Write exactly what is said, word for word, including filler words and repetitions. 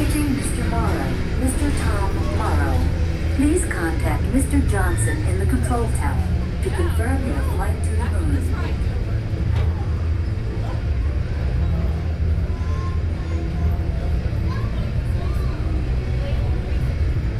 Paging Mister Morrow. Mister Tom Morrow. Please contact Mister Johnson in the control tower to confirm your flight to the moon.